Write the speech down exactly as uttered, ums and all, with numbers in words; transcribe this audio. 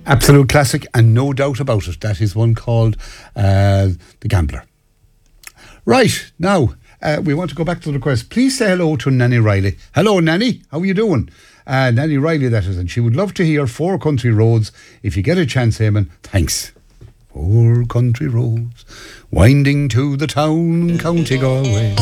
Absolute classic, and no doubt about it. That is one called uh, The Gambler. Right, now, uh, we want to go back to the request. Please say hello to Nanny Riley. Hello, Nanny. How are you doing? Uh, Nanny Riley, that is. And she would love to hear Four Country Roads. If you get a chance, Eamon, thanks. Four country roads, winding to the town, County Galway.